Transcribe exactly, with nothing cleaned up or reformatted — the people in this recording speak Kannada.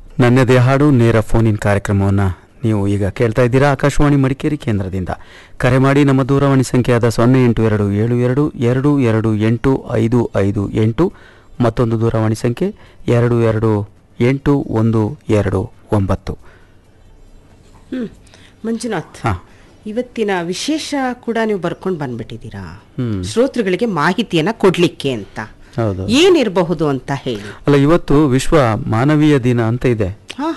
ನನ್ನದೇ ಹಾಡು ನೇರ ಫೋನ್ ಇನ್ ಕಾರ್ಯಕ್ರಮವನ್ನು ನೀವು ಈಗ ಕೇಳ್ತಾ ಇದ್ದೀರಾ ಆಕಾಶವಾಣಿ ಮಡಿಕೇರಿ ಕೇಂದ್ರದಿಂದ. ಕರೆ ಮಾಡಿ ನಮ್ಮ ದೂರವಾಣಿ ಸಂಖ್ಯೆಯಾದ ಸೊನ್ನೆ ಎಂಟು ಎರಡು ಏಳು ಎರಡು ಎರಡು ಎರಡು ಎಂಟು ಐದು ಐದು ಎಂಟು, ಮತ್ತೊಂದು ದೂರವಾಣಿ ಸಂಖ್ಯೆ ಎರಡು ಎರಡು ಎಂಟು ಒಂದು ಎರಡು ಒಂಬತ್ತು. ಹ್ಞೂ ಮಂಜುನಾಥ್, ಹಾಂ, ಇವತ್ತಿನ ವಿಶೇಷ ಕೂಡ ನೀವು ಬರ್ಕೊಂಡು ಬಂದ್ಬಿಟ್ಟಿದ್ದೀರಾ ಶ್ರೋತೃಗಳಿಗೆ ಮಾಹಿತಿಯನ್ನ ಕೊಡ್ಲಿಕ್ಕೆ ಅಂತ. ಹೌದು. ಏನಿರಬಹುದು ಅಂತ ಹೇಳಿ. ಅಲ್ಲ, ಇವತ್ತು ವಿಶ್ವ ಮಾನವೀಯ ದಿನ ಅಂತ ಇದೆ.